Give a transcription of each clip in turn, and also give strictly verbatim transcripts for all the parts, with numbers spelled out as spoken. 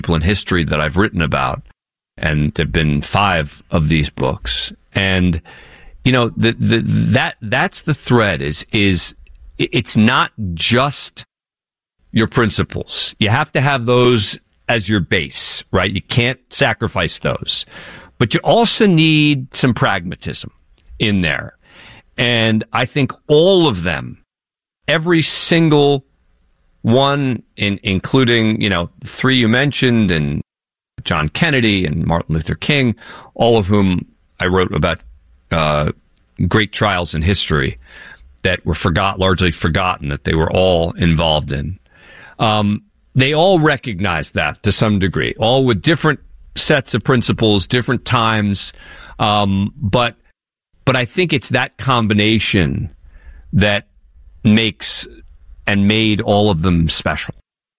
people in history that I've written about, and there have been five of these books. And, you know, the, the, that that's the thread is, is it's not just your principles. You have to have those as your base, right? You can't sacrifice those. But you also need some pragmatism in there. And I think all of them, every single one, in, including, you know, three you mentioned, and John Kennedy and Martin Luther King, all of whom I wrote about uh, great trials in history that were forgot, largely forgotten, that they were all involved in. Um, they all recognize that to some degree, all with different sets of principles, different times. Um, but but I think it's that combination that makes and made all of them special.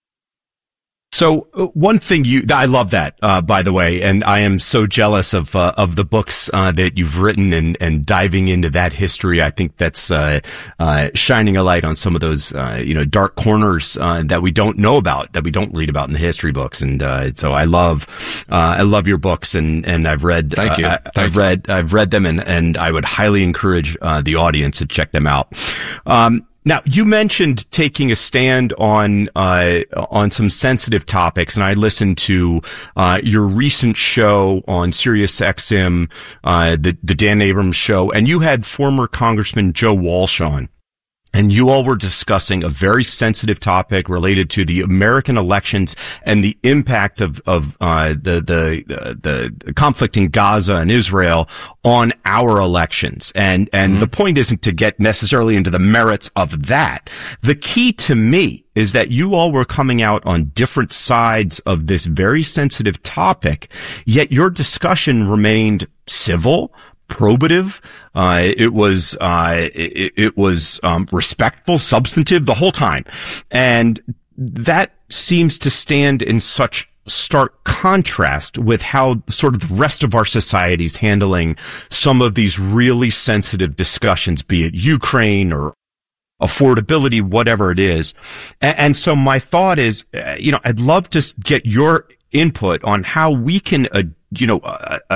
So uh, one thing you, I love that, uh, by the way, and I am so jealous of, uh, of the books, uh, that you've written and, and diving into that history. I think that's, uh, uh, shining a light on some of those, uh, you know, dark corners, uh, that we don't know about, that we don't read about in the history books. And, uh, so I love, uh, I love your books, and, and I've read, Thank you. Uh, Thank I've you. read, I've read them, and, and I would highly encourage, uh, the audience to check them out. Um, Now, you mentioned taking a stand on uh on some sensitive topics, and I listened to uh your recent show on Sirius X M, uh the the Dan Abrams show, and you had former Congressman Joe Walsh on. And you all were discussing a very sensitive topic related to the American elections and the impact of, of, uh, the, the, the, the conflict in Gaza and Israel on our elections. And, and mm-hmm. the point isn't to get necessarily into the merits of that. The key to me is that you all were coming out on different sides of this very sensitive topic, yet your discussion remained civil, probative. Uh, it was, uh, it, it was, um, respectful, substantive the whole time. And that seems to stand in such stark contrast with how sort of the rest of our society is handling some of these really sensitive discussions, be it Ukraine or affordability, whatever it is. And, and so my thought is, uh, you know, I'd love to get your input on how we can, uh, you know, uh, uh,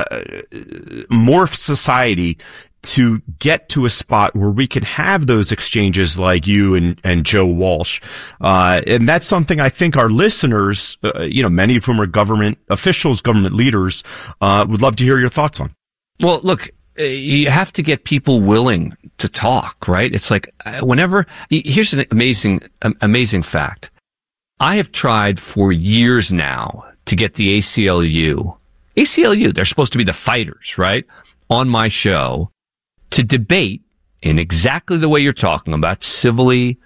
morph society to get to a spot where we can have those exchanges like you and, and Joe Walsh. Uh, and that's something I think our listeners, uh, you know, many of whom are government officials, government leaders, uh, would love to hear your thoughts on. Well, look, you have to get people willing to talk, right? It's like whenever, here's an amazing, amazing fact. I have tried for years now to get the A C L U, A C L U, they're supposed to be the fighters, right? On my show to debate in exactly the way you're talking about, civilly.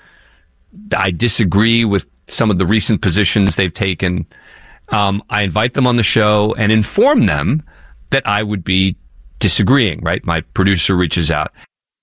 I disagree with some of the recent positions they've taken. Um, I invite them on the show and inform them that I would be disagreeing, right? My producer reaches out.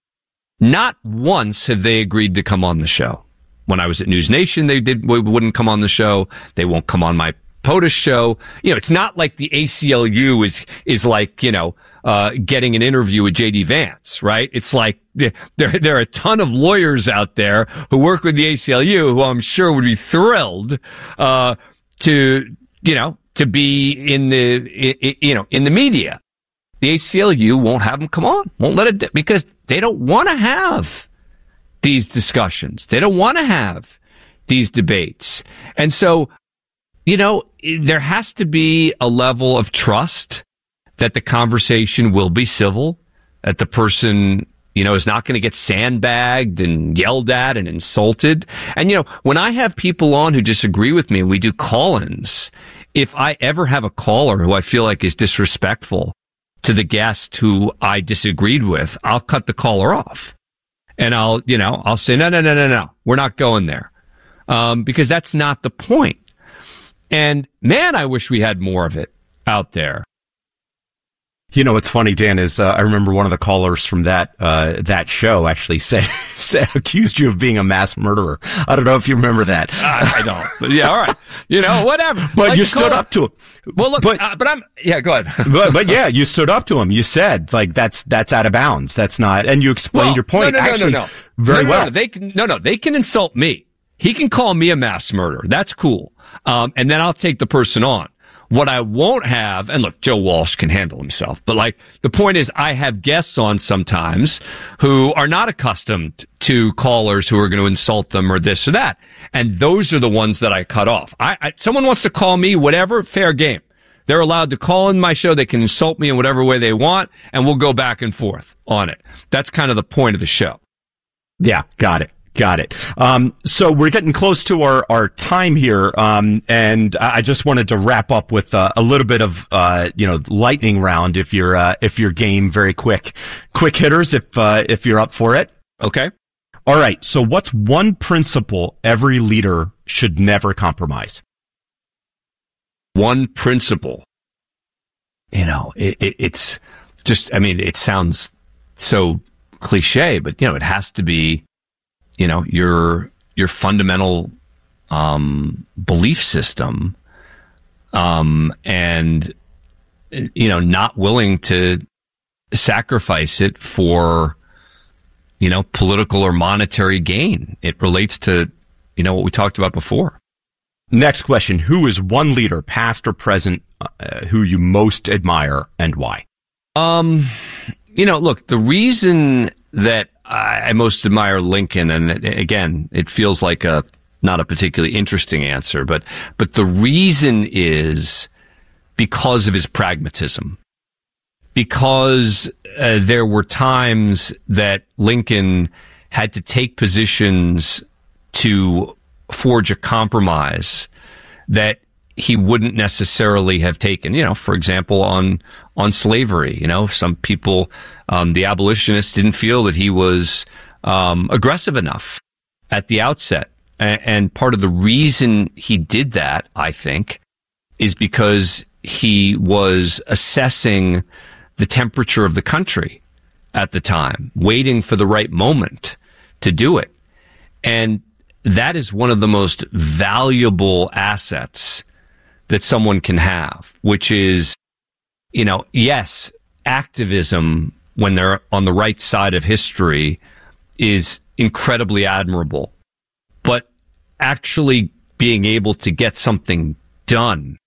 Not once have they agreed to come on the show. When I was at News Nation, they did wouldn't come on the show. They won't come on my POTUS show. You know, it's not like the A C L U is is like, you know, uh getting an interview with J D Vance, right? It's like there there are a ton of lawyers out there who work with the A C L U who I'm sure would be thrilled uh to, you know, to be in the you know, in the media. The A C L U won't have them come on. Won't let it, because they don't want to have these discussions. They don't want to have these debates. And so, you know, there has to be a level of trust that the conversation will be civil, that the person, you know, is not going to get sandbagged and yelled at and insulted. And, you know, when I have people on who disagree with me, we do call-ins. If I ever have a caller who I feel like is disrespectful to the guest who I disagreed with, I'll cut the caller off. And I'll, you know, I'll say, no, no, no, no, no, we're not going there. Um, because that's not the point. And man, I wish we had more of it out there. You know, what's funny, Dan, is uh, I remember one of the callers from that uh that show actually said, said accused you of being a mass murderer. I don't know if you remember that. I, I don't. But yeah, all right. You know, whatever. But like you stood up to him. Well, look, but, uh, but I'm, yeah, go ahead. but, but yeah, you stood up to him. You said, like, that's that's out of bounds. That's not, and you explained well, your point no, no, actually no, no, no. very no, no, well. No, they can, no, no, they can insult me. He can call me a mass murderer. That's cool. Um, and then I'll take the person on. What I won't have, and look, Joe Walsh can handle himself, but like the point is I have guests on sometimes who are not accustomed to callers who are going to insult them or this or that. And those are the ones that I cut off. I, I someone wants to call me, whatever, fair game. They're allowed to call in my show. They can insult me in whatever way they want, and we'll go back and forth on it. That's kind of the point of the show. Yeah, got it. Got it. Um, so we're getting close to our, our time here. Um, and I just wanted to wrap up with uh, a little bit of, uh, you know, lightning round if you're, uh, if you're game, very quick, quick hitters if, uh, if you're up for it. Okay. All right. So what's one principle every leader should never compromise? One principle. You know, it, it, it's just, I mean, it sounds so cliche, but you know, it has to be, you know, your your fundamental um, belief system, um, and you know, not willing to sacrifice it for, you know, political or monetary gain. It relates to, you know, what we talked about before. Next question: who is one leader, past or present, uh, who you most admire and why? Um, you know, look, the reason that I most admire Lincoln, and again, it feels like a not a particularly interesting answer, but but the reason is because of his pragmatism. Because uh, there were times that Lincoln had to take positions to forge a compromise that he wouldn't necessarily have taken. You know, for example, on on slavery. You know, some people, um, the abolitionists, didn't feel that he was um, aggressive enough at the outset, and, and part of the reason he did that, I think, is because he was assessing the temperature of the country at the time, waiting for the right moment to do it, and that is one of the most valuable assets that someone can have, which is, you know, yes, activism when they're on the right side of history is incredibly admirable, but actually being able to get something done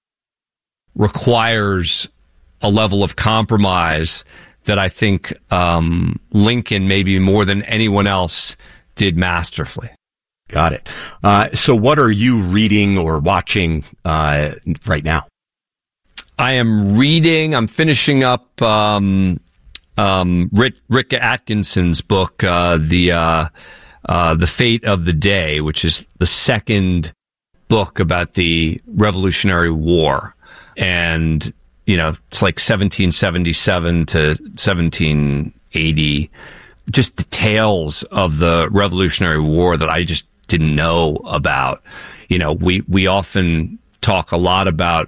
requires a level of compromise that I think um, Lincoln, maybe more than anyone else, did masterfully. Got it. Uh, so what are you reading or watching uh, right now? I am reading, I'm finishing up um, um, Rick, Rick Atkinson's book, uh, the uh, uh, The Fate of the Day, which is the second book about the Revolutionary War. And, you know, it's like seventeen seventy-seven to seventeen eighty, just details of the Revolutionary War that I just didn't know about. You know, we, we often talk a lot about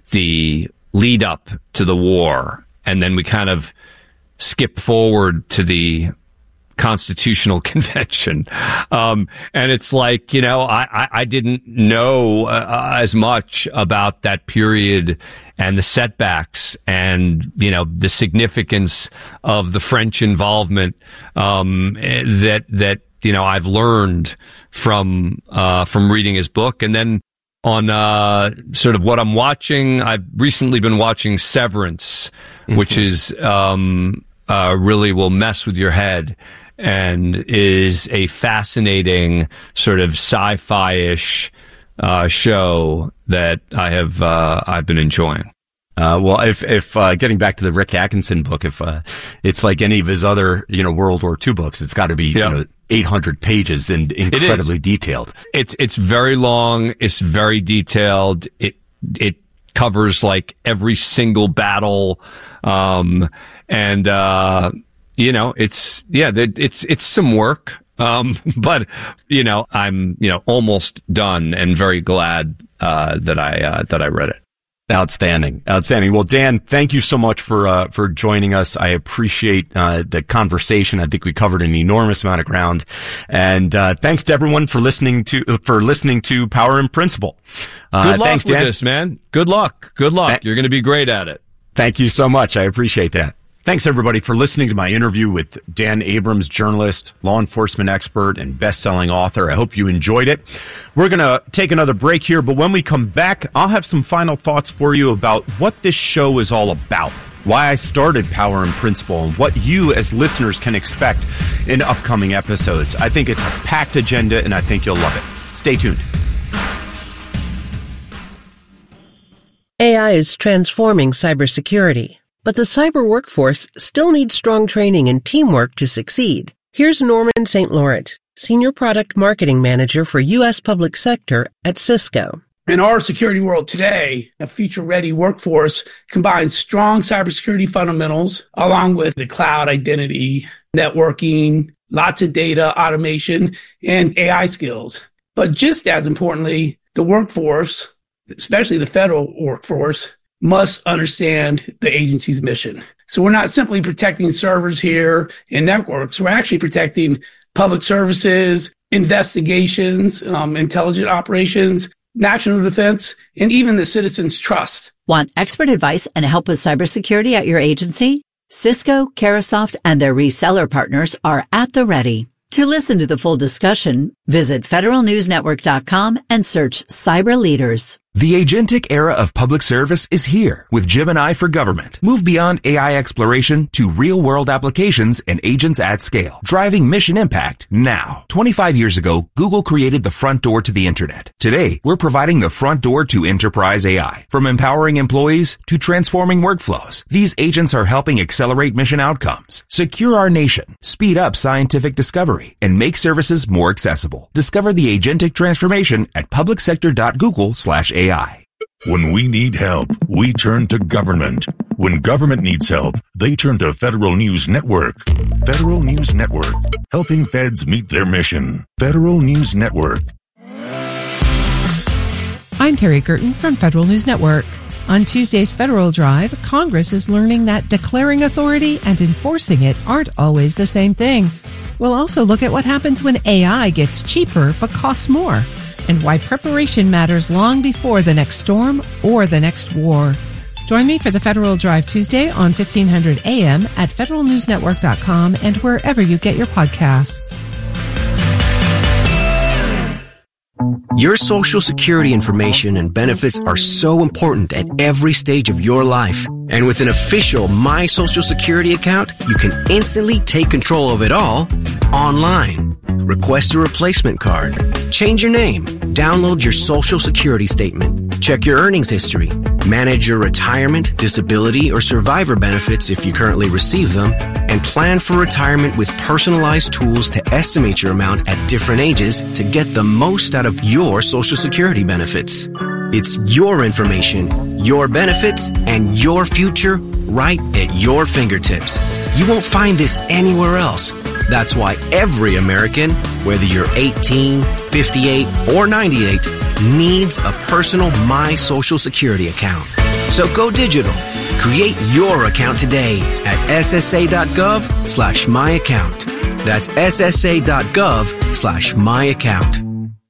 the lead up to the war, and then we kind of skip forward to the Constitutional Convention. Um, and it's like, you know, I, I, I didn't know uh, as much about that period and the setbacks and, you know, the significance of the French involvement um, that, that, you know, I've learned from uh, from reading his book. And then on uh, sort of what I'm watching, I've recently been watching Severance, mm-hmm. which is um, uh, really will mess with your head and is a fascinating sort of sci-fi-ish uh, show that I have uh, I've been enjoying. Uh, well, if, if, uh, getting back to the Rick Atkinson book, if, uh, it's like any of his other, you know, World War Two books, it's got to be, yeah. you know, eight hundred pages and incredibly it detailed. It's, it's very long. It's very detailed. It, it covers like every single battle. Um, and, uh, you know, it's, yeah, it's, it's some work. Um, but, you know, I'm, you know, almost done and very glad, uh, that I, uh, that I read it. Outstanding. Outstanding. Well, Dan, thank you so much for, uh, for joining us. I appreciate, uh, the conversation. I think we covered an enormous amount of ground. And, uh, thanks to everyone for listening to, for listening to Power and Principle. Uh, Good luck thanks, with Dan. this, man. Good luck. Good luck. Th- You're going to be great at it. Thank you so much. I appreciate that. Thanks, everybody, for listening to my interview with Dan Abrams, journalist, law enforcement expert, and best-selling author. I hope you enjoyed it. We're going to take another break here, but when we come back, I'll have some final thoughts for you about what this show is all about, why I started Power and Principle, and what you as listeners can expect in upcoming episodes. I think it's a packed agenda, and I think you'll love it. Stay tuned. A I is transforming cybersecurity. But the cyber workforce still needs strong training and teamwork to succeed. Here's Norman Saint Laurent, Senior Product Marketing Manager for U S Public Sector at Cisco. In our security world today, a future-ready workforce combines strong cybersecurity fundamentals along with the cloud identity, networking, lots of data, automation, and A I skills. But just as importantly, the workforce, especially the federal workforce, must understand the agency's mission. So we're not simply protecting servers here and networks. We're actually protecting public services, investigations, um, intelligent operations, national defense, and even the citizens' trust. Want expert advice and help with cybersecurity at your agency? Cisco, Carahsoft, and their reseller partners are at the ready. To listen to the full discussion, visit federal news network dot com and search Cyber Leaders. The agentic era of public service is here with Gemini for Government. Move beyond A I exploration to real-world applications and agents at scale, driving mission impact now. twenty-five years ago, Google created the front door to the internet. Today, we're providing the front door to enterprise A I. From empowering employees to transforming workflows, these agents are helping accelerate mission outcomes, secure our nation, speed up scientific discovery, and make services more accessible. Discover the agentic transformation at public sector dot google slash A I. When we need help, we turn to government. When government needs help, they turn to Federal News Network. Federal News Network, helping feds meet their mission. Federal News Network. I'm Terry Gerton from Federal News Network. On Tuesday's Federal Drive, Congress is learning that declaring authority and enforcing it aren't always the same thing. We'll also look at what happens when A I gets cheaper but costs more, and why preparation matters long before the next storm or the next war. Join me for the Federal Drive Tuesday on fifteen hundred A M at federal news network dot com and wherever you get your podcasts. Your Social Security information and benefits are so important at every stage of your life. And with an official My Social Security account, you can instantly take control of it all online. Request a replacement card, change your name, download your Social Security statement, check your earnings history, manage your retirement, disability, or survivor benefits if you currently receive them, and plan for retirement with personalized tools to estimate your amount at different ages to get the most out of your Social Security benefits. It's your information, your benefits, and your future right at your fingertips. You won't find this anywhere else. That's why every American, whether you're eighteen, fifty-eight, or ninety-eight, needs a personal My Social Security account. So go digital. Create your account today at S S A dot gov slash my account. That's S S A dot gov slash my account.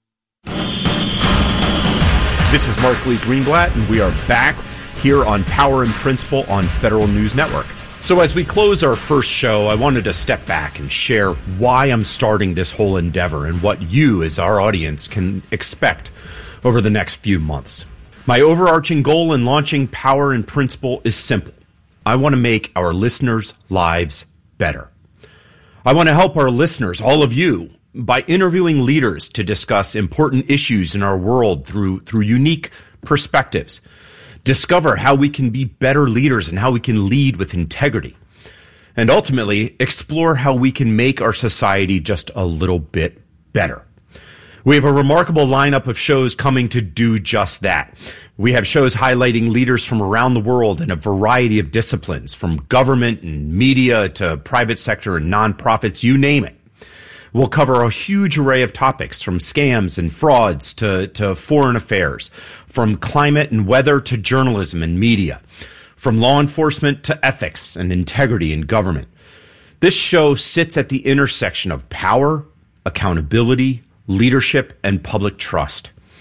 This is Mark Lee Greenblatt, and we are back here on Power and Principle on Federal News Network. So as we close our first show, I wanted to step back and share why I'm starting this whole endeavor and what you, as our audience, can expect over the next few months. My overarching goal in launching Power and Principle is simple. I want to make our listeners' lives better. I want to help our listeners, all of you, by interviewing leaders to discuss important issues in our world through, through unique perspectives. Discover how we can be better leaders and how we can lead with integrity. And ultimately, explore how we can make our society just a little bit better. We have a remarkable lineup of shows coming to do just that. We have shows highlighting leaders from around the world in a variety of disciplines, from government and media to private sector and nonprofits, you name it. We'll cover a huge array of topics, from scams and frauds to, to foreign affairs, from climate and weather to journalism and media, from law enforcement to ethics and integrity in government. This show sits at the intersection of power, accountability, leadership, and public trust.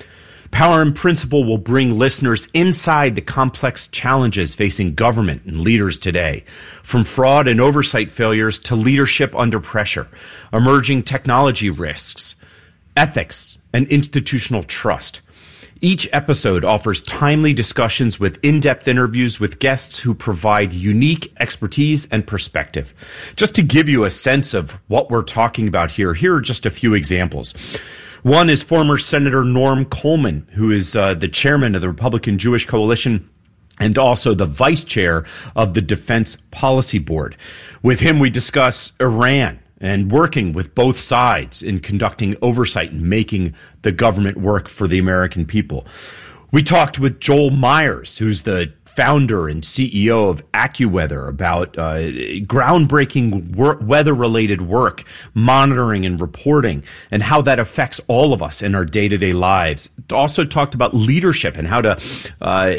Power in Principle will bring listeners inside the complex challenges facing government and leaders today, from fraud and oversight failures to leadership under pressure, emerging technology risks, ethics, and institutional trust. Each episode offers timely discussions with in-depth interviews with guests who provide unique expertise and perspective. Just to give you a sense of what we're talking about here, here are just a few examples. One is former Senator Norm Coleman, who is uh, the chairman of the Republican Jewish Coalition and also the vice chair of the Defense Policy Board. With him, we discuss Iran and working with both sides in conducting oversight and making the government work for the American people. We talked with Joel Myers, who's the founder and C E O of AccuWeather, about uh, groundbreaking wor- weather-related work, monitoring and reporting, and how that affects all of us in our day-to-day lives. Also talked about leadership and how to uh,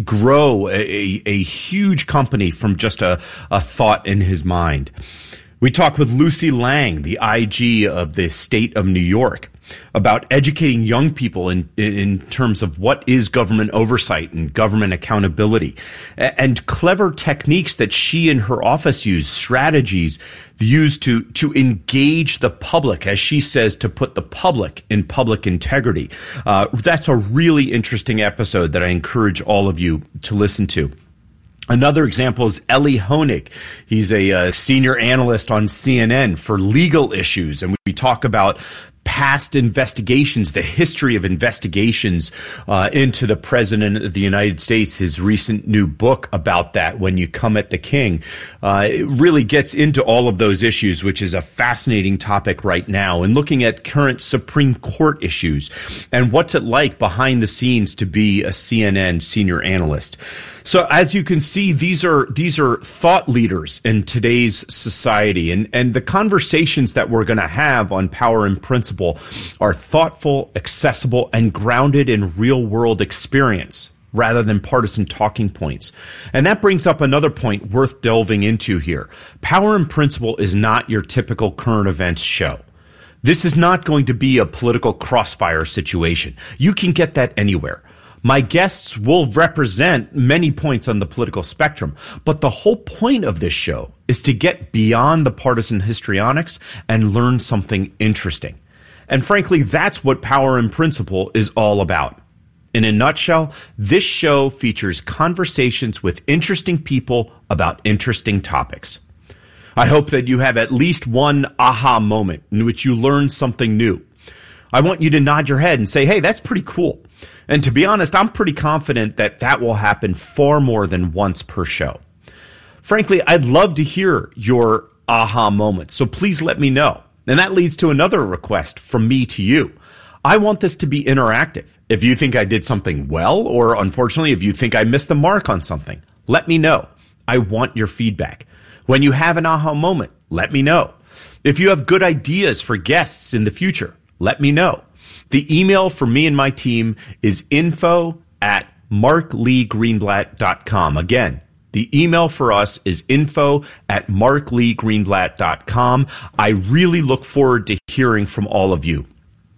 grow a, a huge company from just a, a thought in his mind. We talked with Lucy Lang, the I G of the state of New York, about educating young people in, in terms of what is government oversight and government accountability, and clever techniques that she and her office use, strategies used to, to engage the public, as she says, to put the public in public integrity. Uh, that's a really interesting episode that I encourage all of you to listen to. Another example is Elie Honig. He's a uh, senior analyst on C N N for legal issues, and we talk about past investigations, the history of investigations uh, into the President of the United States. His recent new book about that, When You Come at the King, uh, it really gets into all of those issues, which is a fascinating topic right now, and looking at current Supreme Court issues and what's it like behind the scenes to be a C N N senior analyst. So as you can see, these are these are thought leaders in today's society, and, and the conversations that we're going to have on Power in Principle are thoughtful, accessible, and grounded in real-world experience rather than partisan talking points. And that brings up another point worth delving into here. Power in Principle is not your typical current events show. This is not going to be a political crossfire situation. You can get that anywhere. My guests will represent many points on the political spectrum, but the whole point of this show is to get beyond the partisan histrionics and learn something interesting. And frankly, that's what Power in Principle is all about. In a nutshell, this show features conversations with interesting people about interesting topics. I hope that you have at least one aha moment in which you learn something new. I want you to nod your head and say, hey, that's pretty cool. And to be honest, I'm pretty confident that that will happen far more than once per show. Frankly, I'd love to hear your aha moments, so please let me know. And that leads to another request from me to you. I want this to be interactive. If you think I did something well, or unfortunately, if you think I missed the mark on something, let me know. I want your feedback. When you have an aha moment, let me know. If you have good ideas for guests in the future, let me know. The email for me and my team is info at mark lee greenblatt dot com. Again, the email for us is info at mark lee greenblatt dot com. I really look forward to hearing from all of you.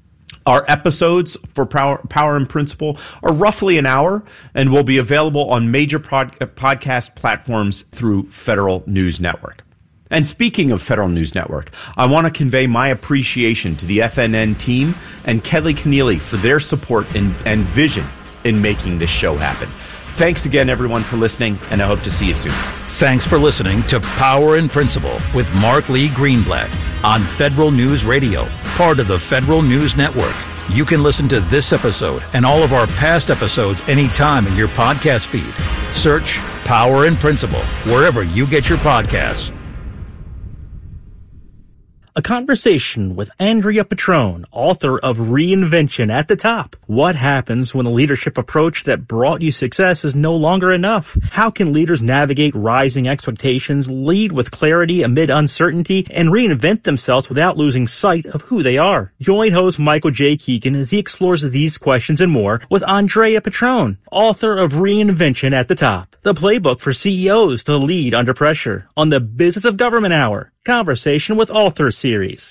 Our episodes for Power, Power in Principle are roughly an hour and will be available on major pod, podcast platforms through Federal News Network. And speaking of Federal News Network, I want to convey my appreciation to the F N N team and Kelly Keneally for their support and, and vision in making this show happen. Thanks again, everyone, for listening, and I hope to see you soon. Thanks for listening to Power in Principle with Mark Lee Greenblatt on Federal News Radio, part of the Federal News Network. You can listen to this episode and all of our past episodes anytime in your podcast feed. Search Power in Principle wherever you get your podcasts. A conversation with Andrea Petrone, author of Reinvention at the Top. What happens when a leadership approach that brought you success is no longer enough? How can leaders navigate rising expectations, lead with clarity amid uncertainty, and reinvent themselves without losing sight of who they are? Join host Michael J. Keegan as he explores these questions and more with Andrea Petrone, author of Reinvention at the Top, the playbook for C E Os to lead under pressure, on the Business of Government Hour. Conversation with Author series.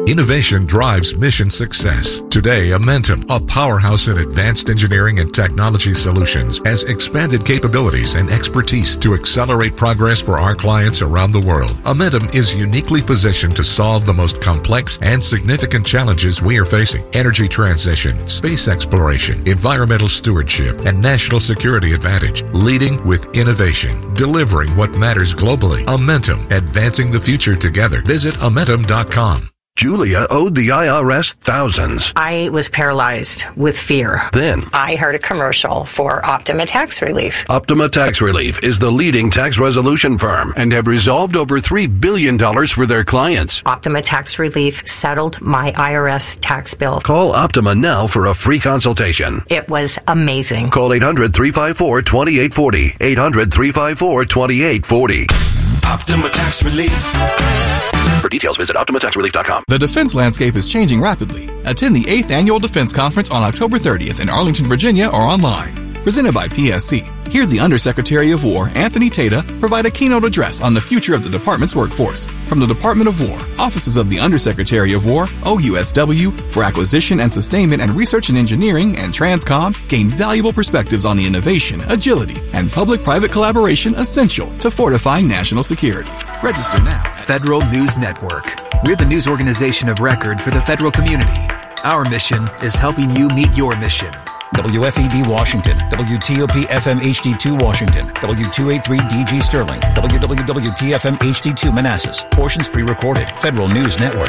Innovation drives mission success. Today, Amentum, a powerhouse in advanced engineering and technology solutions, has expanded capabilities and expertise to accelerate progress for our clients around the world. Amentum is uniquely positioned to solve the most complex and significant challenges we are facing: energy transition, space exploration, environmental stewardship, and national security advantage. Leading with innovation, delivering what matters globally. Amentum, advancing the future together. Visit Amentum dot com. Julia owed the I R S thousands. I was paralyzed with fear. Then I heard a commercial for Optima Tax Relief. Optima Tax Relief is the leading tax resolution firm and have resolved over three billion dollars for their clients. Optima Tax Relief settled my I R S tax bill. Call Optima now for a free consultation. It was amazing. Call eight hundred, three five four, two eight four zero. eight hundred, three five four, two eight four zero. Optima Tax Relief. For details, visit Optima Tax Relief dot com. The defense landscape is changing rapidly. Attend the eighth Annual Defense Conference on October thirtieth in Arlington, Virginia, or online. Presented by P S C. Hear the Undersecretary of War, Anthony Tata, provide a keynote address on the future of the department's workforce. From the Department of War, offices of the Undersecretary of War, O U S W, for Acquisition and Sustainment and Research and Engineering, and Transcom, gain valuable perspectives on the innovation, agility, and public-private collaboration essential to fortify national security. Register now. Federal News Network. We're the news organization of record for the federal community. Our mission is helping you meet your mission. W F E D Washington, W T O P F M H D two Washington, W two eighty-three D G Sterling, W W W T F M H D two Manassas. Portions pre-recorded. Federal News Network.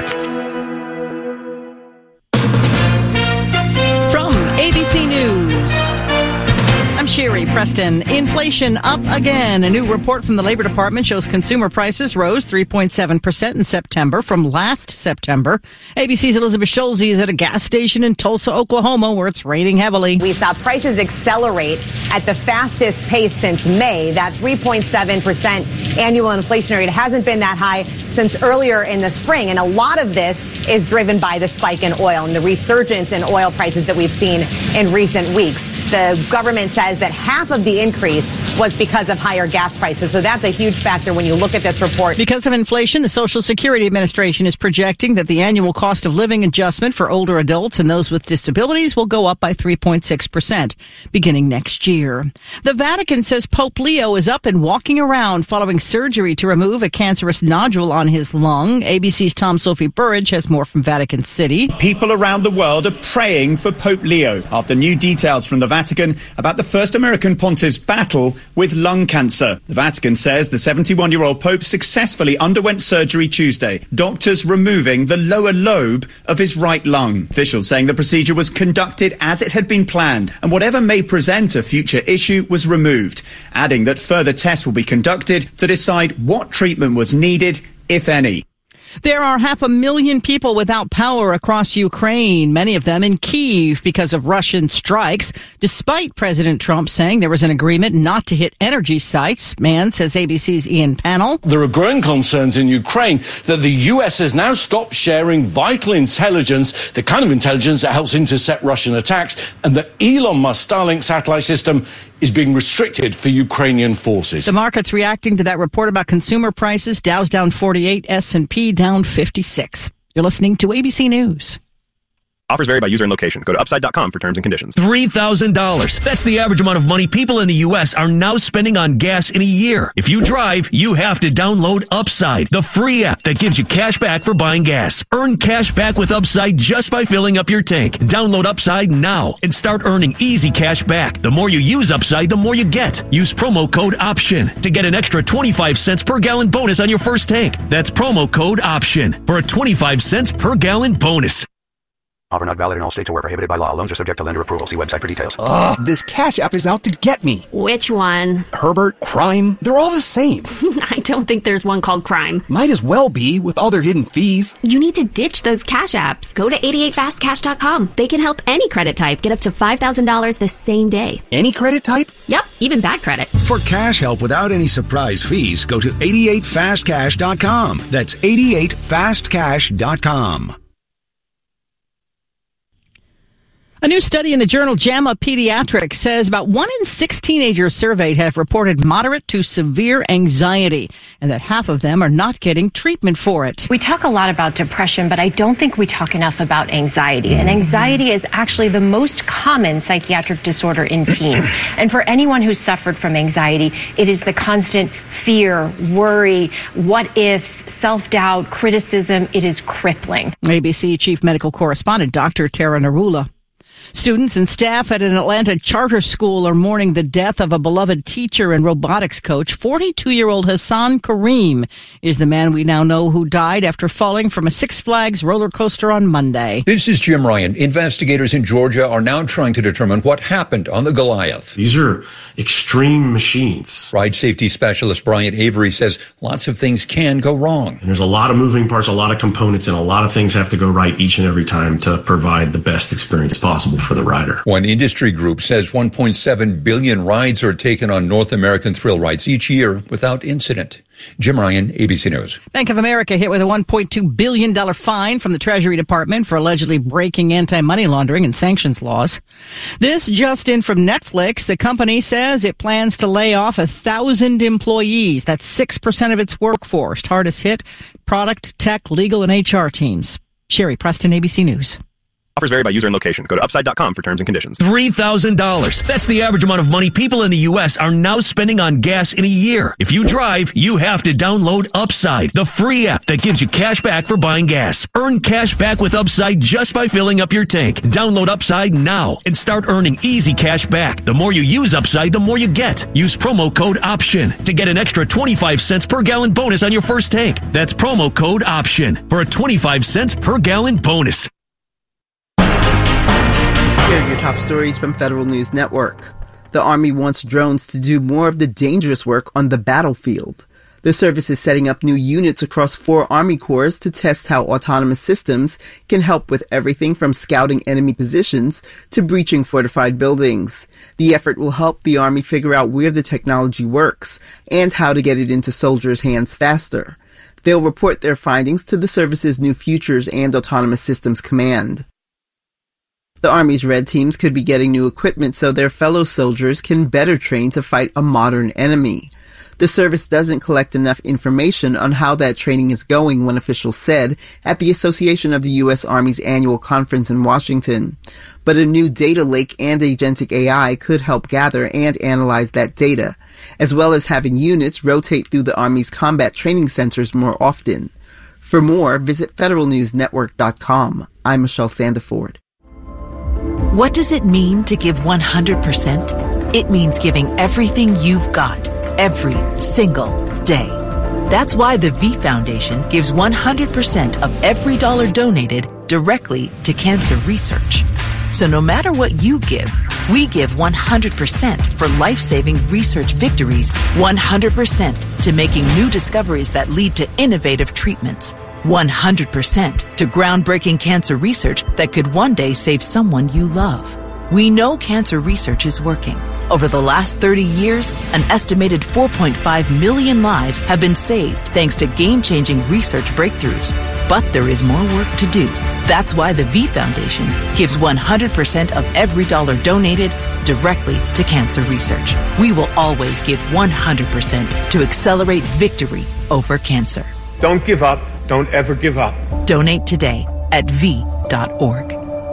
From A B C News, I'm Sherry Preston. Inflation up again. A new report from the Labor Department shows consumer prices rose three point seven percent in September from last September. A B C's Elizabeth Schulze is at a gas station in Tulsa, Oklahoma, where it's raining heavily. We saw prices accelerate at the fastest pace since May. That three point seven percent annual inflation rate hasn't been that high since earlier in the spring. And a lot of this is driven by the spike in oil and the resurgence in oil prices that we've seen in recent weeks. The government says that half of the increase was because of higher gas prices. So that's a huge factor when you look at this report. Because of inflation, the Social Security Administration is projecting that the annual cost of living adjustment for older adults and those with disabilities will go up by three point six percent beginning next year. The Vatican says Pope Leo is up and walking around following surgery to remove a cancerous nodule on his lung. A B C's Tom Sophie Burridge has more from Vatican City. People around the world are praying for Pope Leo after new details from the Vatican about the first American pontiff's battle with lung cancer. The Vatican says the seventy-one-year-old Pope successfully underwent surgery Tuesday, doctors removing the lower lobe of his right lung. Officials saying the procedure was conducted as it had been planned, and whatever may present a future issue was removed, adding that further tests will be conducted to decide what treatment was needed, if any. There are half a million people without power across Ukraine, many of them in Kyiv because of Russian strikes, despite President Trump saying there was an agreement not to hit energy sites. Man, says A B C's Ian Pannell. There are growing concerns in Ukraine that the U S has now stopped sharing vital intelligence, the kind of intelligence that helps intercept Russian attacks, and that Elon Musk's Starlink satellite system is being restricted for Ukrainian forces. The market's reacting to that report about consumer prices. Dow's down forty-eight, S and P down fifty-six. You're listening to A B C News. Offers vary by user and location. Go to upside dot com for terms and conditions. three thousand dollars. That's the average amount of money people in the U S are now spending on gas in a year. If you drive, you have to download Upside, the free app that gives you cash back for buying gas. Earn cash back with Upside just by filling up your tank. Download Upside now and start earning easy cash back. The more you use Upside, the more you get. Use promo code OPTION to get an extra twenty-five cents per gallon bonus on your first tank. That's promo code OPTION for a twenty-five cents per gallon bonus. Offer not valid in all states or where prohibited by law. Loans are subject to lender approval. See website for details. Ugh, this Cash App is out to get me. Which one? Herbert, Crime, they're all the same. I don't think there's one called Crime. Might as well be, with all their hidden fees. You need to ditch those Cash Apps. Go to eighty-eight fast cash dot com. They can help any credit type get up to five thousand dollars the same day. Any credit type? Yep, even bad credit. For cash help without any surprise fees, go to eighty-eight fast cash dot com. That's eighty-eight fast cash dot com. A new study in the journal JAMA Pediatrics says about one in six teenagers surveyed have reported moderate to severe anxiety, and that half of them are not getting treatment for it. We talk a lot about depression, but I don't think we talk enough about anxiety. And anxiety is actually the most common psychiatric disorder in teens. And for anyone who's suffered from anxiety, it is the constant fear, worry, what ifs, self-doubt, criticism. It is crippling. A B C Chief Medical Correspondent Doctor Tara Narula. Students and staff at an Atlanta charter school are mourning the death of a beloved teacher and robotics coach. forty-two-year-old Hassan Kareem is the man we now know who died after falling from a Six Flags roller coaster on Monday. This is Jim Ryan. Investigators in Georgia are now trying to determine what happened on the Goliath. These are extreme machines. Ride safety specialist Brian Avery says lots of things can go wrong. And there's a lot of moving parts, a lot of components, and a lot of things have to go right each and every time to provide the best experience possible for the rider. One industry group says one point seven billion rides are taken on North American thrill rides each year without incident. Jim Ryan, A B C News. Bank of America hit with a one point two billion dollars fine from the Treasury Department for allegedly breaking anti-money laundering and sanctions laws. This just in from Netflix. The company says it plans to lay off a thousand employees. That's six percent of its workforce. Hardest hit, product, tech, legal, and H R teams. Sherry Preston, A B C News. Offers vary by user and location. Go to upside dot com for terms and conditions. three thousand dollars. That's the average amount of money people in the U S are now spending on gas in a year. If you drive, you have to download Upside, the free app that gives you cash back for buying gas. Earn cash back with Upside just by filling up your tank. Download Upside now and start earning easy cash back. The more you use Upside, the more you get. Use promo code OPTION to get an extra twenty-five cents per gallon bonus on your first tank. That's promo code OPTION for a twenty-five cents per gallon bonus. Here are your top stories from Federal News Network. The Army wants drones to do more of the dangerous work on the battlefield. The service is setting up new units across four Army corps to test how autonomous systems can help with everything from scouting enemy positions to breaching fortified buildings. The effort will help the Army figure out where the technology works and how to get it into soldiers' hands faster. They'll report their findings to the service's new Futures and Autonomous Systems Command. The Army's Red Teams could be getting new equipment so their fellow soldiers can better train to fight a modern enemy. The service doesn't collect enough information on how that training is going, one official said at the Association of the U S Army's annual conference in Washington. But a new data lake and agentic A I could help gather and analyze that data, as well as having units rotate through the Army's combat training centers more often. For more, visit federal news network dot com. I'm Michelle Sandiford. What does it mean to give one hundred percent? It means giving everything you've got, every single day. That's why the V Foundation gives one hundred percent of every dollar donated directly to cancer research. So no matter what you give, we give one hundred percent for life-saving research victories, one hundred percent to making new discoveries that lead to innovative treatments, one hundred percent to groundbreaking cancer research that could one day save someone you love. We know cancer research is working. Over the last thirty years, an estimated four point five million lives have been saved thanks to game-changing research breakthroughs. But there is more work to do. That's why the V Foundation gives one hundred percent of every dollar donated directly to cancer research. We will always give one hundred percent to accelerate victory over cancer. Don't give up. Don't ever give up. Donate today at v dot org.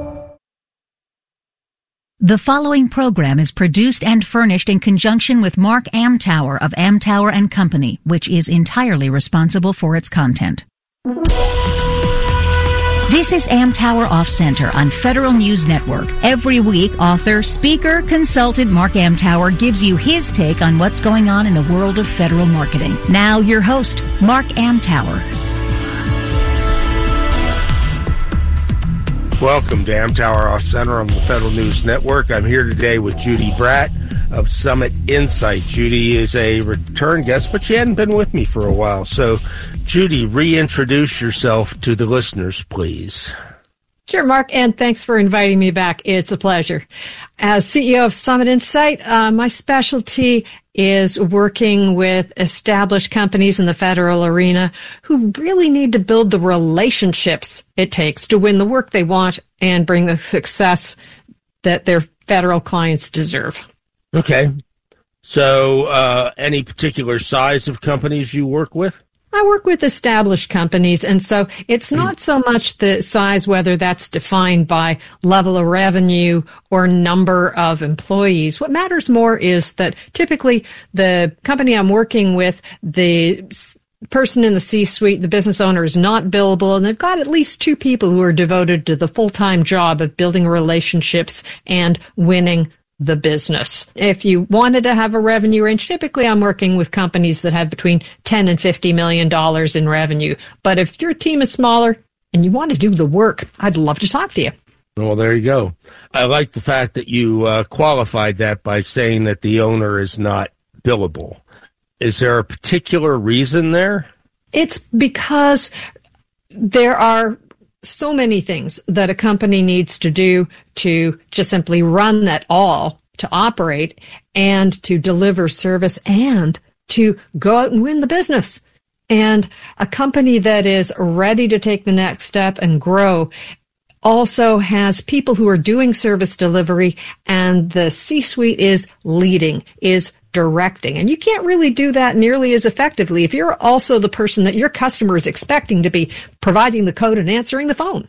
The following program is produced and furnished in conjunction with Mark Amtower of Amtower and Company, which is entirely responsible for its content. This is Amtower Off Center on Federal News Network. Every week, author, speaker, consultant Mark Amtower gives you his take on what's going on in the world of federal marketing. Now, your host, Mark Amtower. Welcome to Amtower Off Center on the Federal News Network. I'm here today with Judy Bratt of Summit Insight. Judy is a return guest, but she hadn't been with me for a while. So, Judy, reintroduce yourself to the listeners, please. Sure, Mark, and thanks for inviting me back. It's a pleasure. As C E O of Summit Insight, uh, my specialty is working with established companies in the federal arena who really need to build the relationships it takes to win the work they want and bring the success that their federal clients deserve. Okay. So uh, any particular size of companies you work with? I work with established companies, and so it's not so much the size, whether that's defined by level of revenue or number of employees. What matters more is that typically the company I'm working with, the person in the C-suite, the business owner, is not billable, and they've got at least two people who are devoted to the full-time job of building relationships and winning the business. If you wanted to have a revenue range, typically I'm working with companies that have between ten and fifty million dollars in revenue. But if your team is smaller and you want to do the work, I'd love to talk to you. Well, there you go. I like the fact that you uh, qualified that by saying that the owner is not billable. Is there a particular reason there? It's because there are so many things that a company needs to do to just simply run that all, to operate and to deliver service and to go out and win the business. And a company that is ready to take the next step and grow also has people who are doing service delivery, and the C-suite is leading, is directing. And you can't really do that nearly as effectively if you're also the person that your customer is expecting to be providing the code and answering the phone.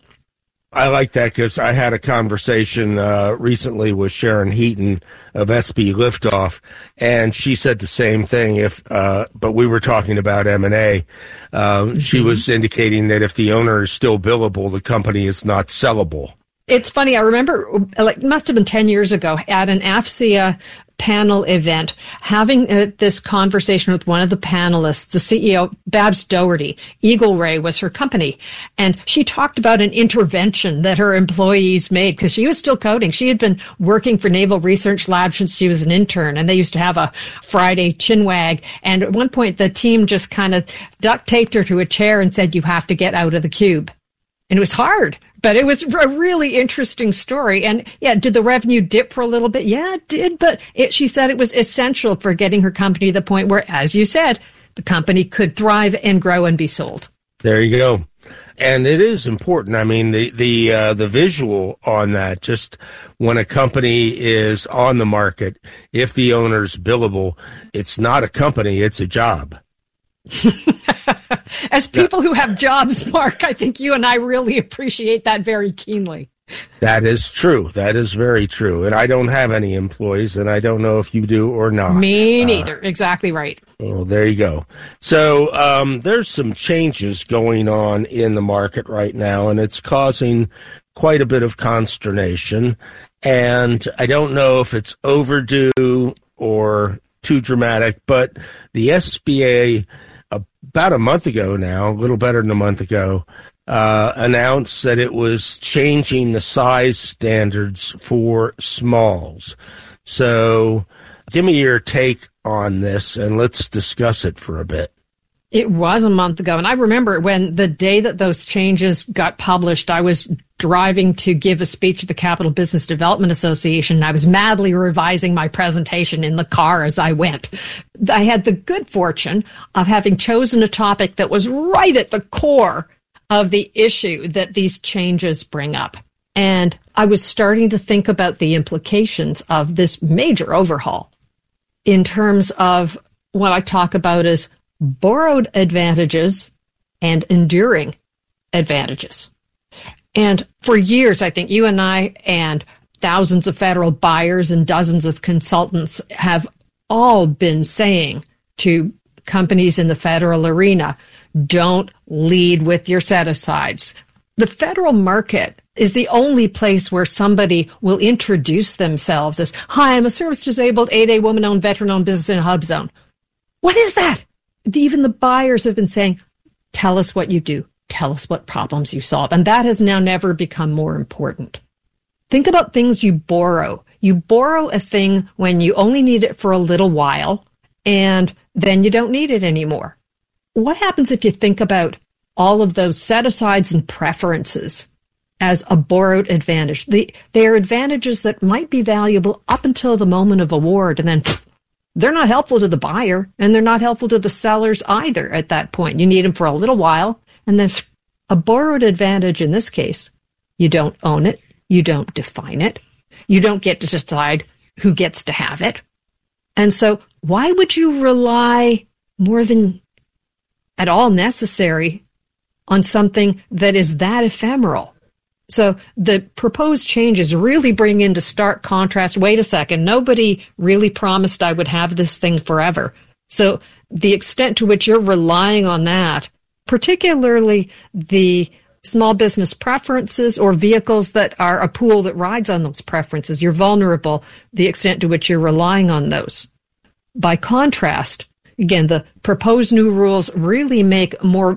I like that because I had a conversation uh, recently with Sharon Heaton of S B Liftoff, and she said the same thing. If uh, but we were talking about M and A. Uh, mm-hmm. She was indicating that if the owner is still billable, the company is not sellable. It's funny. I remember, like, it must have been ten years ago at an A F C E A panel event, having uh, this conversation with one of the panelists, the C E O, Babs Doherty. Eagle Ray was her company. And she talked about an intervention that her employees made because she was still coding. She had been working for Naval Research Lab since she was an intern, and they used to have a Friday chinwag. And at one point, the team just kind of duct taped her to a chair and said, "You have to get out of the cube." And it was hard. But it was a really interesting story. And yeah, did the revenue dip for a little bit? Yeah, it did. But it, she said it was essential for getting her company to the point where, as you said, the company could thrive and grow and be sold. There you go. And it is important. I mean, the, the, uh, the visual on that, just when a company is on the market, if the owner's billable, it's not a company, it's a job. As people who have jobs, Mark, I think you and I really appreciate that very keenly. That is true. That is very true. And I don't have any employees, and I don't know if you do or not. Me neither. Uh, exactly right. Well, there you go. So um, there's some changes going on in the market right now, and it's causing quite a bit of consternation. And I don't know if it's overdue or too dramatic, but the S B A, about a month ago now, a little better than a month ago, uh, announced that it was changing the size standards for smalls. So give me your take on this, and let's discuss it for a bit. It was a month ago, and I remember when the day that those changes got published, I was driving to give a speech at the Capital Business Development Association, and I was madly revising my presentation in the car as I went. I had the good fortune of having chosen a topic that was right at the core of the issue that these changes bring up. And I was starting to think about the implications of this major overhaul in terms of what I talk about as borrowed advantages and enduring advantages. And for years, I think you and I and thousands of federal buyers and dozens of consultants have all been saying to companies in the federal arena, don't lead with your set-asides. The federal market is the only place where somebody will introduce themselves as, hi, I'm a service-disabled eight A woman-owned, veteran-owned business in a hub zone. What is that? Even the buyers have been saying, tell us what you do. Tell us what problems you solve. And that has now never become more important. Think about things you borrow. You borrow a thing when you only need it for a little while, and then you don't need it anymore. What happens if you think about all of those set-asides and preferences as a borrowed advantage? The, they are advantages that might be valuable up until the moment of award, and then pff, they're not helpful to the buyer, and they're not helpful to the sellers either at that point. You need them for a little while, and then a borrowed advantage in this case, you don't own it, you don't define it, You don't get to decide who gets to have it. And so why would you rely more than at all necessary on something that is that ephemeral? So the proposed changes really bring into stark contrast. Wait a second, nobody really promised I would have this thing forever. So the extent to which you're relying on that, particularly the small business preferences or vehicles that are a pool that rides on those preferences, you're vulnerable, the extent to which you're relying on those. By contrast, again, the proposed new rules really make more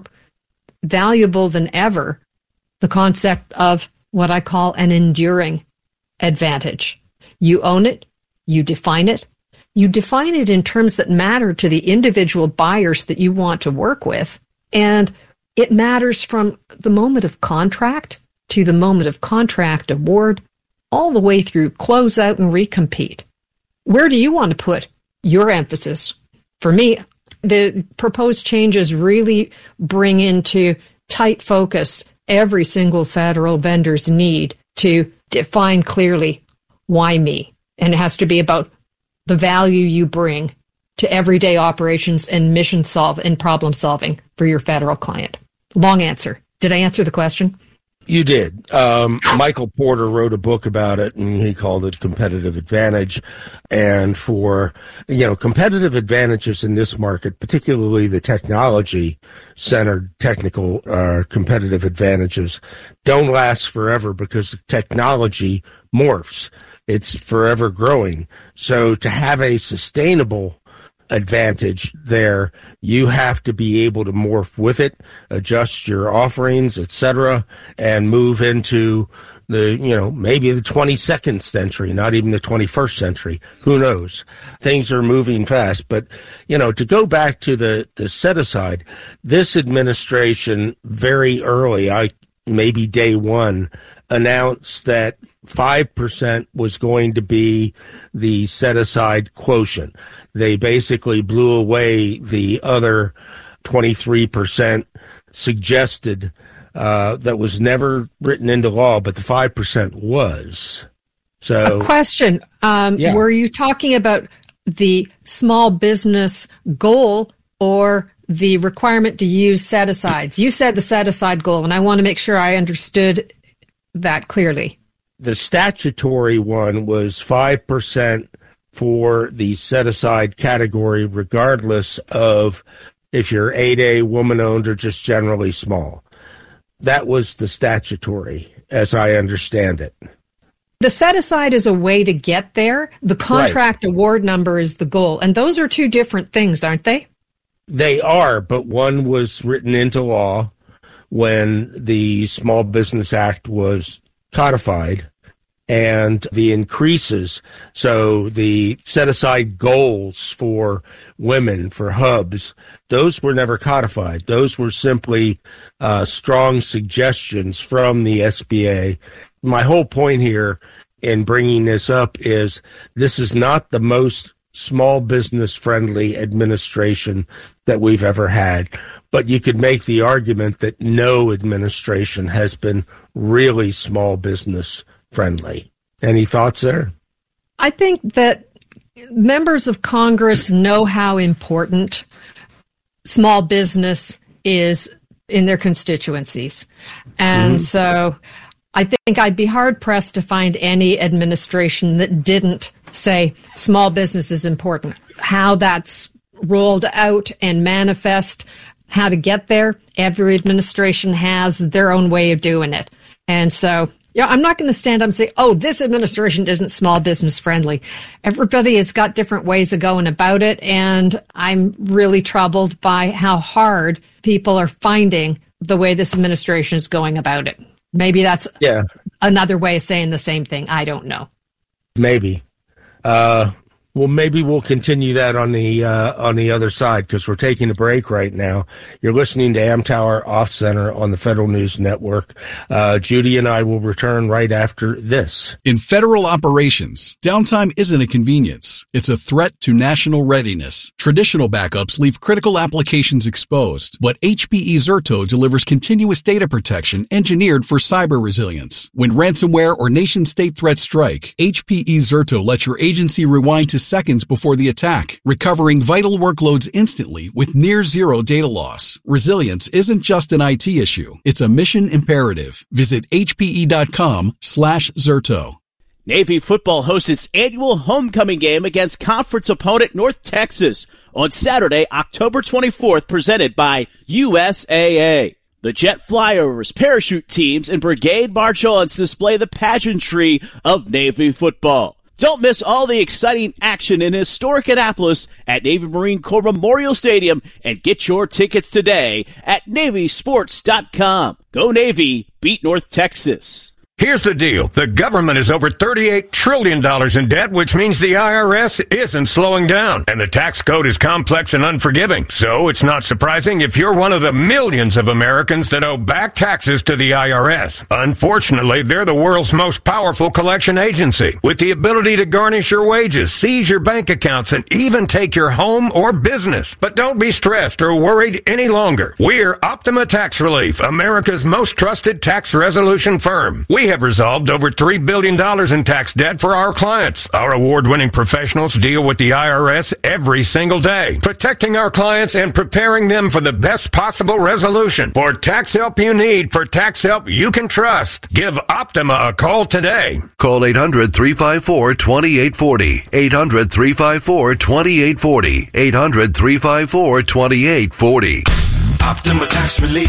valuable than ever the concept of what I call an enduring advantage. You own it, you define it, you define it in terms that matter to the individual buyers that you want to work with, and it matters from the moment of contract to the moment of contract award, all the way through closeout and recompete. Where do you want to put your emphasis? For me, the proposed changes really bring into tight focus every single federal vendor's need to define clearly why me. And it has to be about the value you bring to everyday operations and mission solve and problem solving for your federal client. Long answer. Did I answer the question? You did. Um, Michael Porter wrote a book about it, and he called it Competitive Advantage. And for, you know, competitive advantages in this market, particularly the technology-centered technical uh, competitive advantages, don't last forever because technology morphs. It's forever growing. So to have a sustainable advantage there, you have to be able to morph with it, adjust your offerings, et cetera, and move into the, you know, maybe the twenty-second century, not even the twenty-first century. Who knows? Things are moving fast. But, you know, to go back to the, the set aside, this administration very early, I maybe day one, announced that five percent was going to be the set-aside quotient. They basically blew away the other twenty-three percent suggested uh, that was never written into law, but the five percent was. So, a question. Um, yeah. Were you talking about the small business goal or the requirement to use set-asides? You said the set-aside goal, and I want to make sure I understood that clearly. The statutory one was five percent for the set-aside category, regardless of if you're eight A, woman-owned, or just generally small. That was the statutory, as I understand it. The set-aside is a way to get there. The contract right. award number is the goal. And those are two different things, aren't they? They are, but one was written into law when the Small Business Act was codified, and the increases, so the set-aside goals for women, for hubs, those were never codified. Those were simply uh, strong suggestions from the S B A. My whole point here in bringing this up is this is not the most small business-friendly administration that we've ever had. But you could make the argument that no administration has been really small business friendly. Any thoughts there? I think that members of Congress know how important small business is in their constituencies. And mm-hmm. so I think I'd be hard pressed to find any administration that didn't say small business is important. How that's rolled out and manifest, how to get there, every administration has their own way of doing it. And so, yeah, I'm not going to stand up and say, oh, this administration isn't small business friendly. Everybody has got different ways of going about it, and I'm really troubled by how hard people are finding the way this administration is going about it. Maybe that's yeah. another way of saying the same thing. I don't know. Maybe. Uh, Well, maybe we'll continue that on the uh, on the other side, because we're taking a break right now. You're listening to Amtower Off Center on the Federal News Network. Uh, Judy and I will return right after this. In federal operations, downtime isn't a convenience. It's a threat to national readiness. Traditional backups leave critical applications exposed, but H P E Zerto delivers continuous data protection engineered for cyber resilience. When ransomware or nation-state threats strike, H P E Zerto lets your agency rewind to seconds before the attack, recovering vital workloads instantly with near zero data loss. Resilience isn't just an I T issue. It's a mission imperative. Visit hpe.com slash Zerto. Navy football hosts its annual homecoming game against conference opponent North Texas on Saturday, October twenty-fourth, presented by U S A A. The jet flyovers, parachute teams, and brigade march-ons display the pageantry of Navy football. Don't miss all the exciting action in historic Annapolis at Navy Marine Corps Memorial Stadium and get your tickets today at Navy Sports dot com. Go Navy, beat North Texas. Here's the deal. The government is over thirty-eight trillion dollars in debt, which means the I R S isn't slowing down. And the tax code is complex and unforgiving. So it's not surprising if you're one of the millions of Americans that owe back taxes to the I R S. Unfortunately, they're the world's most powerful collection agency, with the ability to garnish your wages, seize your bank accounts, and even take your home or business. But don't be stressed or worried any longer. We're Optima Tax Relief, America's most trusted tax resolution firm. We We have resolved over three billion dollars in tax debt for our clients. Our award-winning professionals deal with the I R S every single day, protecting our clients and preparing them for the best possible resolution. For tax help you need, for tax help you can trust, give Optima a call today. Call eight hundred, three five four, two eight four zero, eight hundred, three five four, two eight four zero, eight hundred, three five four, two eight four zero. Optima Tax Relief.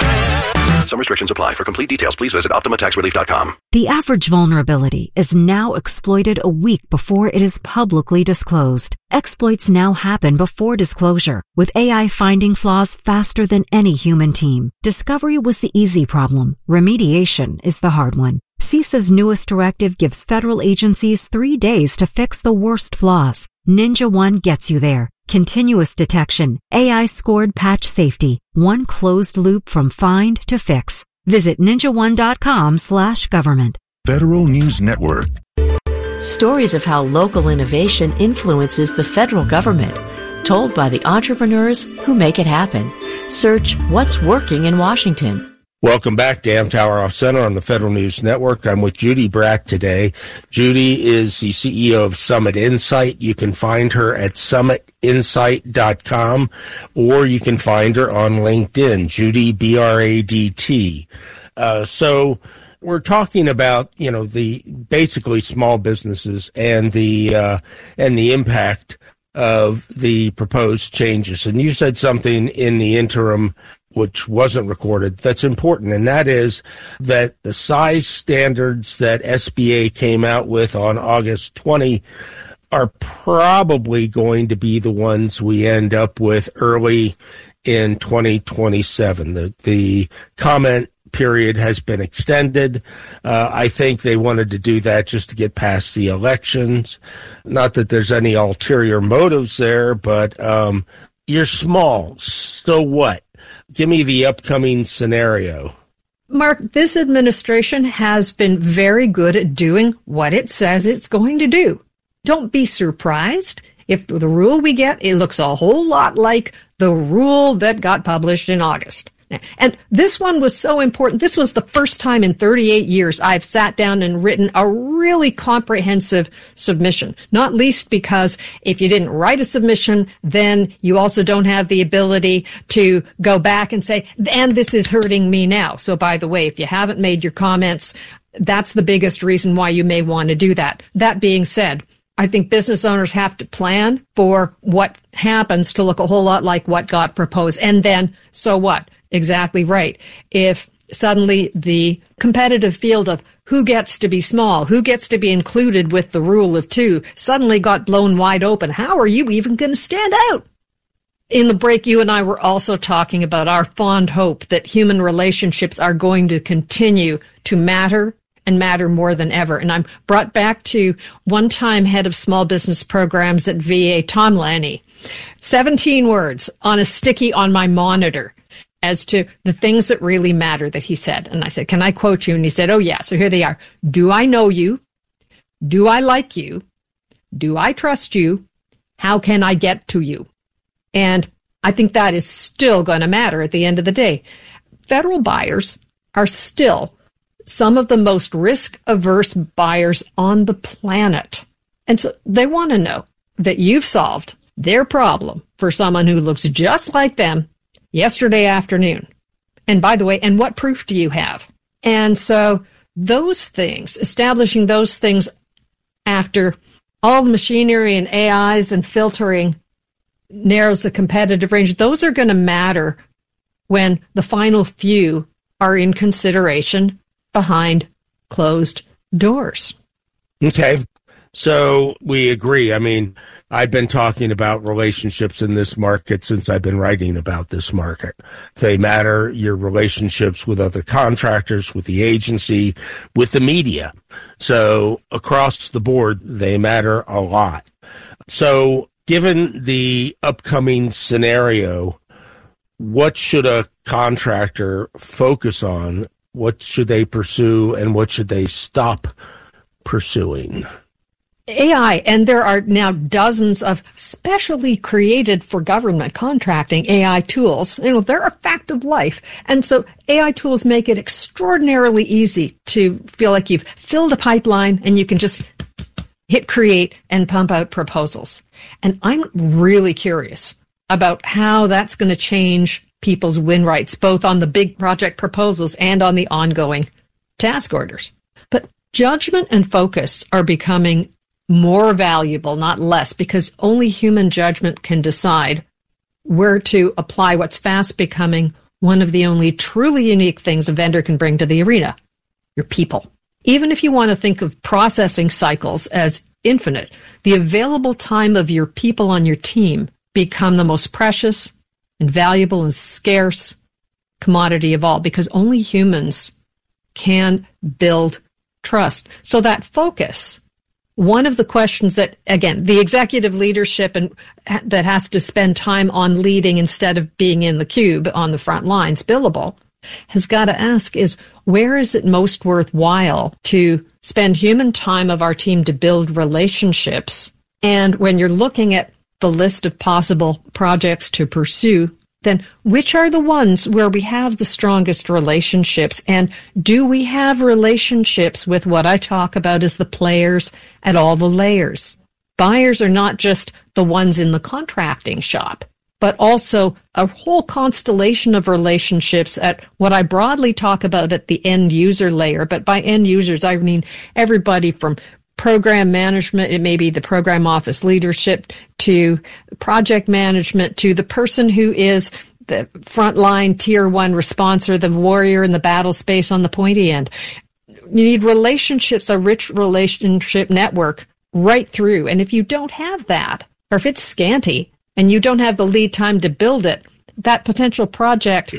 Some restrictions apply. For complete details, please visit optima tax relief dot com. The average vulnerability is now exploited a week before it is publicly disclosed. Exploits now happen before disclosure, with A I finding flaws faster than any human team. Discovery was the easy problem. Remediation is the hard one. CISA's newest directive gives federal agencies three days to fix the worst flaws. Ninja One gets you there. Continuous detection, A I-scored patch safety, one closed loop from find to fix. Visit ninja one dot com slash government. Federal News Network. Stories of how local innovation influences the federal government, told by the entrepreneurs who make it happen. Search What's Working in Washington. Welcome back to Amtower Off Center on the Federal News Network. I'm with Judy Brack today. Judy is the C E O of Summit Insight. You can find her at summit insight dot com, or you can find her on LinkedIn, Judy, B R A D T. Uh, so we're talking about, you know, the basically small businesses and the uh, and the impact of the proposed changes. And you said something in the interim which wasn't recorded, that's important, and that is that the size standards that S B A came out with on August twentieth are probably going to be the ones we end up with early in twenty twenty-seven. The, the comment period has been extended. Uh, I think they wanted to do that just to get past the elections. Not that there's any ulterior motives there, but um, you're small, so what? Give me the upcoming scenario. Mark, this administration has been very good at doing what it says it's going to do. Don't be surprised if the rule we get, it looks a whole lot like the rule that got published in August. And this one was so important. This was the first time in thirty-eight years I've sat down and written a really comprehensive submission, not least because if you didn't write a submission, then you also don't have the ability to go back and say, and this is hurting me now. So by the way, if you haven't made your comments, that's the biggest reason why you may want to do that. That being said, I think business owners have to plan for what happens to look a whole lot like what got proposed. And then, so what? Exactly right. If suddenly the competitive field of who gets to be small, who gets to be included with the rule of two, suddenly got blown wide open, how are you even going to stand out? In the break, you and I were also talking about our fond hope that human relationships are going to continue to matter and matter more than ever. And I'm brought back to one-time head of small business programs at V A, Tom Lanny. seventeen words on a sticky on my monitor as to the things that really matter that he said. And I said, can I quote you? And he said, oh, yeah. So here they are. Do I know you? Do I like you? Do I trust you? How can I get to you? And I think that is still going to matter at the end of the day. Federal buyers are still some of the most risk-averse buyers on the planet. And so they want to know that you've solved their problem for someone who looks just like them yesterday afternoon. And by the way, and what proof do you have? And so those things, establishing those things after all the machinery and A Is and filtering narrows the competitive range, those are going to matter when the final few are in consideration behind closed doors. Okay. So we agree. I mean, I've been talking about relationships in this market since I've been writing about this market. They matter, your relationships with other contractors, with the agency, with the media. So across the board, they matter a lot. So given the upcoming scenario, what should a contractor focus on? What should they pursue, and what should they stop pursuing? A I, and there are now dozens of specially created for government contracting A I tools. You know, they're a fact of life. And so A I tools make it extraordinarily easy to feel like you've filled a pipeline and you can just hit create and pump out proposals. And I'm really curious about how that's going to change people's win rights, both on the big project proposals and on the ongoing task orders. But judgment and focus are becoming more valuable, not less, because only human judgment can decide where to apply what's fast becoming one of the only truly unique things a vendor can bring to the arena, your people. Even if you want to think of processing cycles as infinite, the available time of your people on your team become the most precious and valuable and scarce commodity of all, because only humans can build trust. So that focus, one of the questions that, again, the executive leadership and that has to spend time on leading instead of being in the cube on the front lines, billable, has got to ask is, where is it most worthwhile to spend human time of our team to build relationships? And when you're looking at the list of possible projects to pursue, then which are the ones where we have the strongest relationships? And do we have relationships with what I talk about as the players at all the layers? Buyers are not just the ones in the contracting shop, but also a whole constellation of relationships at what I broadly talk about at the end user layer. But by end users, I mean everybody from program management, it may be the program office leadership, to project management, to the person who is the frontline tier one responser, the warrior in the battle space on the pointy end. You need relationships, a rich relationship network right through. And if you don't have that, or if it's scanty and you don't have the lead time to build it, that potential project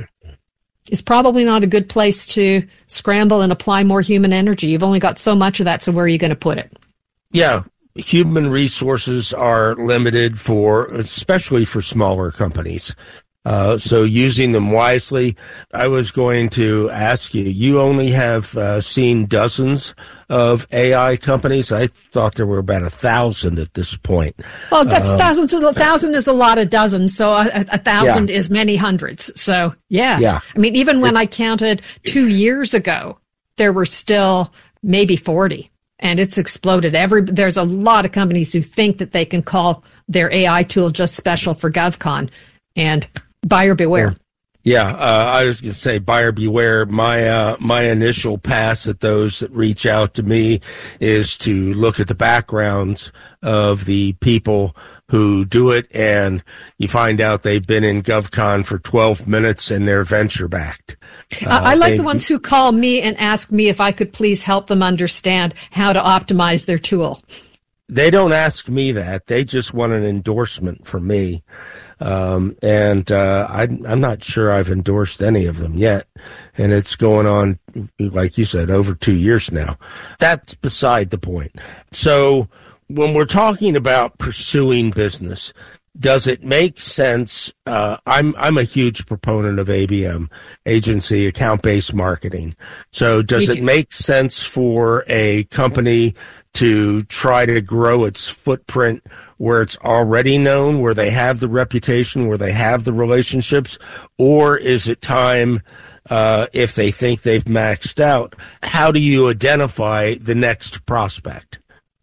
is probably not a good place to scramble and apply more human energy. You've only got so much of that, so where are you going to put it? Yeah, human resources are limited for, especially for smaller companies. Uh, so using them wisely. I was going to ask you, you only have uh, seen dozens of A I companies. I thought there were about a thousand at this point. Well, that's um, thousands. A thousand is a lot of dozens. So a, a thousand yeah. is many hundreds. So yeah. yeah. I mean, even when it's, I counted two years ago, there were still maybe forty, and it's exploded. Every there's a lot of companies who think that they can call their A I tool just special for GovCon, and buyer beware. Yeah, uh, I was going to say buyer beware. My uh, my initial pass at those that reach out to me is to look at the backgrounds of the people who do it, and you find out they've been in GovCon for twelve minutes and they're venture backed. Uh, I like the ones who call me and ask me if I could please help them understand how to optimize their tool. they don't ask me that. They just want an endorsement from me. Um, and uh, I, I'm not sure I've endorsed any of them yet. And it's going on, like you said, over two years now. That's beside the point. So when we're talking about pursuing business, does it make sense? Uh, I'm I'm a huge proponent of A B M, agency account-based marketing. So does it make sense for a company to try to grow its footprint where it's already known, where they have the reputation, where they have the relationships? Or is it time, uh, if they think they've maxed out, how do you identify the next prospect?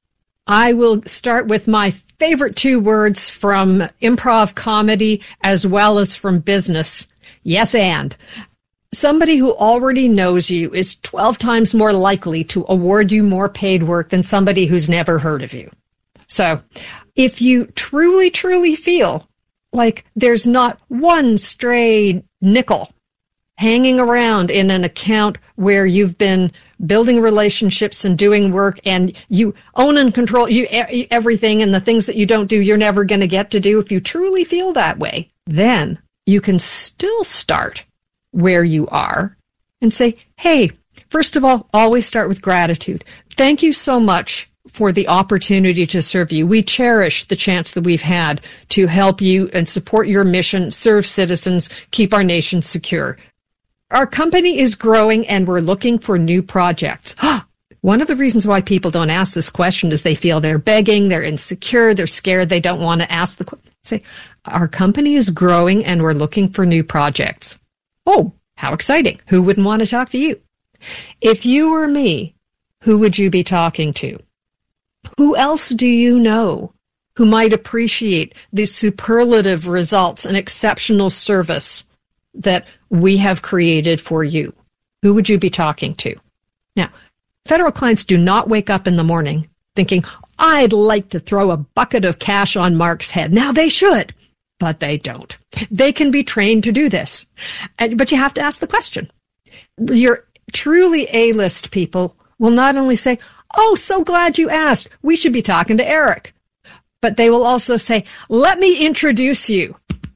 I will start with my favorite two words from improv comedy as well as from business. Yes, and. Somebody who already knows you is twelve times more likely to award you more paid work than somebody who's never heard of you. So if you truly, truly feel like there's not one stray nickel hanging around in an account where you've been building relationships and doing work and you own and control you everything, and the things that you don't do, you're never going to get to do. If you truly feel that way, then you can still start where you are and say, hey, first of all, always start with gratitude. Thank you so much for the opportunity to serve you. We cherish the chance that we've had to help you and support your mission, serve citizens, keep our nation secure. Our company is growing and we're looking for new projects. One of the reasons why people don't ask this question is they feel they're begging, they're insecure, they're scared, they don't want to ask the question. Say, our company is growing and we're looking for new projects. Oh, how exciting. Who wouldn't want to talk to you? If you were me, who would you be talking to? Who else do you know who might appreciate the superlative results and exceptional service that we have created for you? Who would you be talking to? Now, federal clients do not wake up in the morning thinking, I'd like to throw a bucket of cash on Mark's head. Now, they should, but they don't. They can be trained to do this. But you have to ask the question. Your truly A-list people will not only say, oh, so glad you asked. We should be talking to Eric. But they will also say, let me introduce you.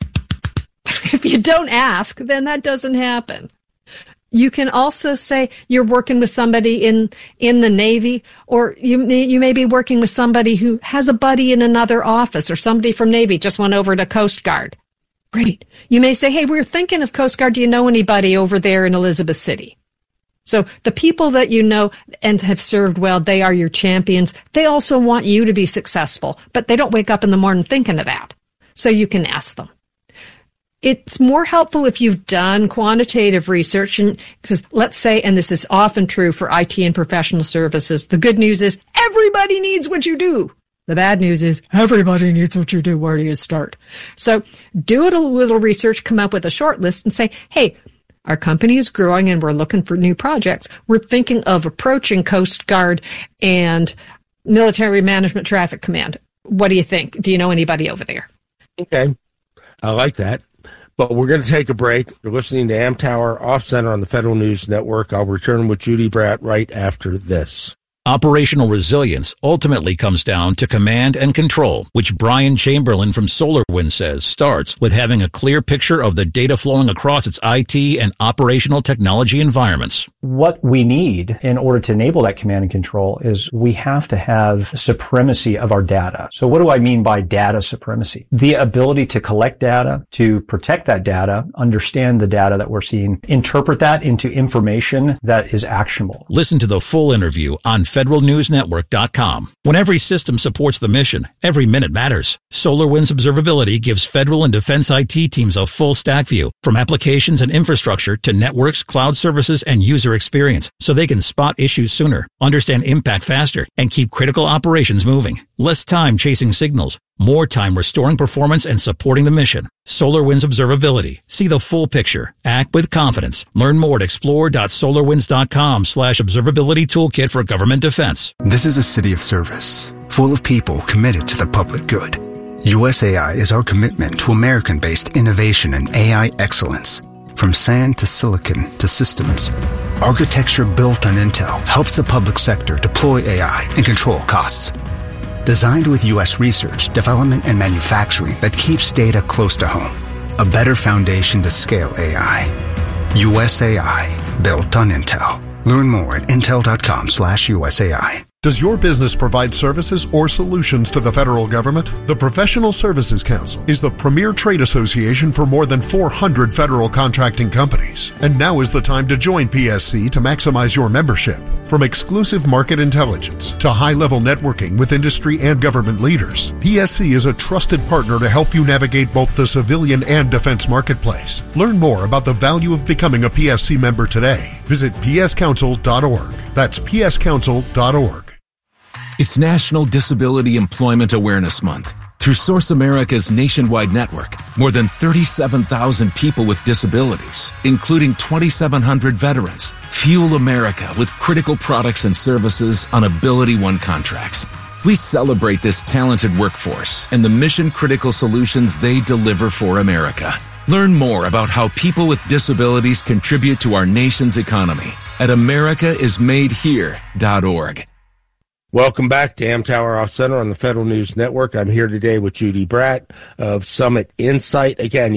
If you don't ask, then that doesn't happen. You can also say you're working with somebody in, in the Navy, or you may, you may be working with somebody who has a buddy in another office, or somebody from Navy just went over to Coast Guard. Great. You may say, hey, we're thinking of Coast Guard. Do you know anybody over there in Elizabeth City? So the people that you know and have served well, they are your champions. They also want you to be successful, but they don't wake up in the morning thinking of that. So you can ask them. It's more helpful if you've done quantitative research, and because let's say, and this is often true for I T and professional services, the good news is everybody needs what you do. The bad news is everybody needs what you do. Where do you start? So do a little research, come up with a short list and say, hey, our company is growing and we're looking for new projects. We're thinking of approaching Coast Guard and Military Management Traffic Command. What do you think? Do you know anybody over there? Okay. I like that. But we're going to take a break. You're listening to Amtower Off Center on the Federal News Network. I'll return with Judy Bratt right after this. Operational resilience ultimately comes down to command and control, which Brian Chamberlain from SolarWinds says starts with having a clear picture of the data flowing across its I T and operational technology environments. What we need in order to enable that command and control is we have to have supremacy of our data. So what do I mean by data supremacy? The ability to collect data, to protect that data, understand the data that we're seeing, interpret that into information that is actionable. Listen to the full interview on federal news network dot com. When every system supports the mission, every minute matters. SolarWinds Observability gives federal and defense I T teams a full stack view, from applications and infrastructure to networks, cloud services, and user experience, so they can spot issues sooner, understand impact faster, and keep critical operations moving. Less time chasing signals, more time restoring performance and supporting the mission. SolarWinds Observability. See the full picture. Act with confidence. Learn more at explore.solarwinds.com slash observability toolkit for government defense. This is a city of service, full of people committed to the public good. U S A I is our commitment to American-based innovation and A I excellence. From sand to silicon to systems, architecture built on Intel helps the public sector deploy A I and control costs. Designed with U S research, development, and manufacturing that keeps data close to home. A better foundation to scale A I. U S A I, built on Intel. Learn more at intel.com slash USAI. Does your business provide services or solutions to the federal government? The Professional Services Council is the premier trade association for more than four hundred federal contracting companies. And now is the time to join P S C to maximize your membership. From exclusive market intelligence to high-level networking with industry and government leaders, P S C is a trusted partner to help you navigate both the civilian and defense marketplace. Learn more about the value of becoming a P S C member today. Visit p s council dot org. That's p s council dot org. It's National Disability Employment Awareness Month. Through Source America's nationwide network, more than thirty-seven thousand people with disabilities, including twenty-seven hundred veterans, fuel America with critical products and services on Ability One contracts. We celebrate this talented workforce and the mission-critical solutions they deliver for America. Learn more about how people with disabilities contribute to our nation's economy at america is made here dot org. Welcome back to Amtower Off Center on the Federal News Network. I'm here today with Judy Bratt of Summit Insight. Again,